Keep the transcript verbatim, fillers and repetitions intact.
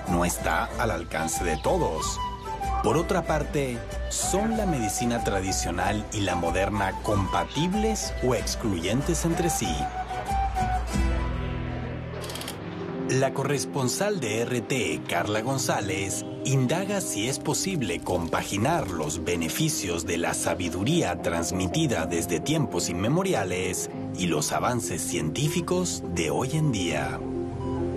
no está al alcance de todos. Por otra parte, ¿son la medicina tradicional y la moderna compatibles o excluyentes entre sí? La corresponsal de R T E, Carla González, indaga si es posible compaginar los beneficios de la sabiduría transmitida desde tiempos inmemoriales y los avances científicos de hoy en día.